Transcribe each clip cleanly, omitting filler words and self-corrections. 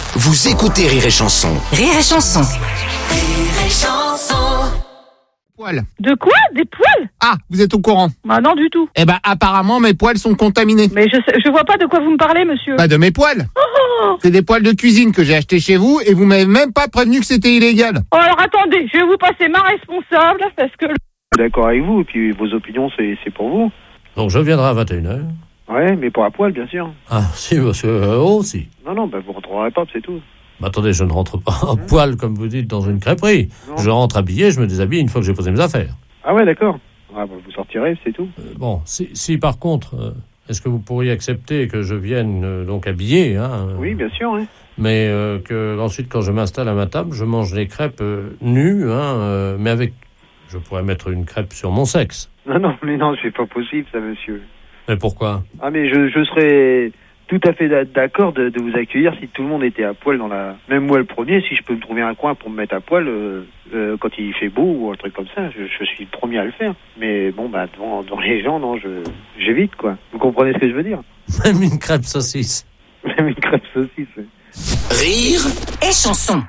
Vous écoutez Rire et Chanson. Rire et Chanson. Rire et Chanson. Poils. De quoi? Des poils? Ah, vous êtes au courant? Bah non du tout. Eh ben, apparemment, mes poils sont contaminés. Mais je vois pas de quoi vous me parlez, monsieur. Bah, de mes poils. Oh, C'est des poils de cuisine que j'ai achetés chez vous et vous m'avez même pas prévenu que c'était illégal. oh, alors attendez, je vais vous passer ma responsable parce que... D'accord avec vous, et puis vos opinions, c'est pour vous. Donc je viendrai à 21h. Ouais, mais pour à poil, bien sûr. Ah, si, monsieur, si. Non, vous rentrerez pas, c'est tout. Mais attendez, je ne rentre pas à poil, comme vous dites, dans une crêperie. Non. Je rentre habillé, je me déshabille une fois que j'ai posé mes affaires. Ah ouais, d'accord. Ah, vous sortirez, c'est tout. Bon, si par contre, est-ce que vous pourriez accepter que je vienne donc habillé, hein, Oui, bien sûr, oui. mais que ensuite, quand je m'installe à ma table, je mange les crêpes nues, hein, mais avec... Je pourrais mettre une crêpe sur mon sexe. Non, c'est pas possible, ça, monsieur. Mais pourquoi? Ah, mais je serais tout à fait d'accord de vous accueillir si tout le monde était à poil dans la... Même moi, le premier, si je peux me trouver un coin pour me mettre à poil quand il fait beau ou un truc comme ça, je suis le premier à le faire. Mais bon, bah, devant les gens, non, j'évite, quoi. Vous comprenez ce que je veux dire? Même une crêpe saucisse. Même une crêpe saucisse, oui. Rire Et Chanson.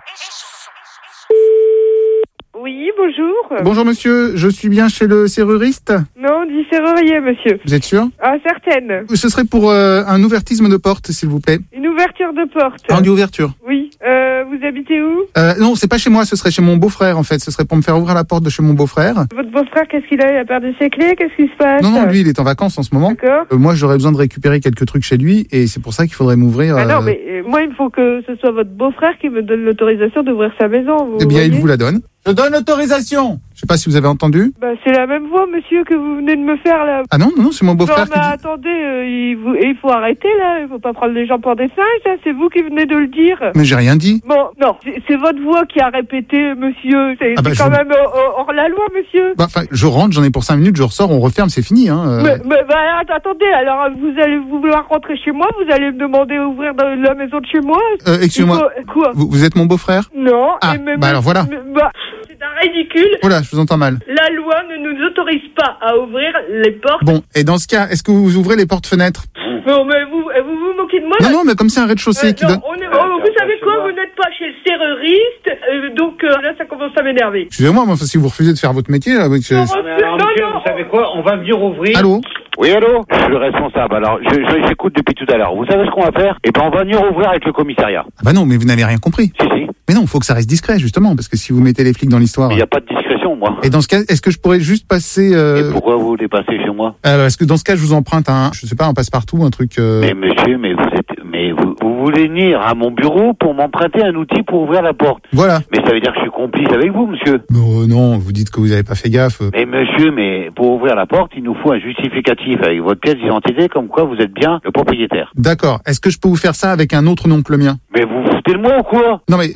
Oui, bonjour. Bonjour monsieur, je suis bien chez le serruriste? Non, on dit serrurier, monsieur. Vous êtes sûr? Ah, certaine. Ce serait pour un ouvertisme de porte, s'il vous plaît. Une ouverture de porte. On dit ouverture. Oui. Vous habitez où? Non, c'est pas chez moi, ce serait chez mon beau-frère en fait. Ce serait pour me faire ouvrir la porte de chez mon beau-frère. Votre beau-frère, qu'est-ce qu'il a? Il a perdu ses clés? Qu'est-ce qui se passe? Non, lui, il est en vacances en ce moment. D'accord. Moi, j'aurais besoin de récupérer quelques trucs chez lui et c'est pour ça qu'il faudrait m'ouvrir. Ah non, mais moi, il faut que ce soit votre beau-frère qui me donne l'autorisation d'ouvrir sa maison. Vous Eh bien, il voyez vous la donne. Je donne l'autorisation. Je sais pas si vous avez entendu. Bah, c'est la même voix, monsieur, que vous venez de me faire, là. Ah non, c'est mon Non, beau-frère mais qui dit... attendez, il faut arrêter, là. Il faut pas prendre les gens pour des singes, là. C'est vous qui venez de le dire. Mais j'ai rien dit. Bon, non, c'est votre voix qui a répété, monsieur. C'est Ah bah, quand même hors la loi, monsieur. Bah, enfin, je rentre, j'en ai pour 5 minutes, je ressors, on referme, c'est fini. Hein. Mais attendez, alors vous allez vouloir rentrer chez moi, vous allez me demander d'ouvrir la maison de chez moi. Excusez-moi. Quoi? Vous êtes mon beau-frère? Non. Ah, bah alors voilà. C'est un ridicule. Oh là, je vous entends mal. La loi ne nous autorise pas à ouvrir les portes. Bon, et dans ce cas, est-ce que vous ouvrez les portes-fenêtres? Non, mais vous moquez de moi là? Non, mais comme c'est un rez-de-chaussée qui donne... vous savez quoi? Vous n'êtes pas chez le serruriste, donc là ça commence à m'énerver. Excusez-moi, si vous refusez de faire votre métier... Là, monsieur, vous savez quoi? On va venir ouvrir... Allô? Oui, allô? Je suis le responsable. Alors, j'écoute depuis tout à l'heure. Vous savez ce qu'on va faire? Eh ben, on va venir ouvrir avec le commissariat. Ah bah non, mais vous n'avez rien compris. Si. Mais non, faut que ça reste discret, justement, parce que si vous mettez les flics dans l'histoire... Il n'y a pas de discrétion, moi. Et dans ce cas, est-ce que je pourrais juste passer... Et pourquoi vous voulez passer chez moi? Est-ce que dans ce cas, je vous emprunte un passe-partout, un truc... Mais monsieur, vous voulez venir à mon bureau pour m'emprunter un outil pour ouvrir la porte? Voilà. Mais ça veut dire que je suis complice avec vous, monsieur? Non, vous dites que vous n'avez pas fait gaffe. Mais monsieur, pour ouvrir la porte, il nous faut un justificatif avec votre pièce d'identité, comme quoi vous êtes bien le propriétaire. D'accord. Est-ce que je peux vous faire ça avec un autre nom que le mien? Mais vous vous foutez de moi ou quoi? Non mais